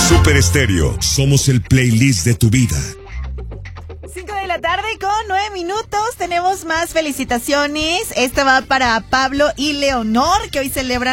Super Estéreo, somos el playlist de tu vida. 5 de la tarde con 9 minutos. Tenemos más felicitaciones. Esta va para Pablo y Leonor, que hoy celebran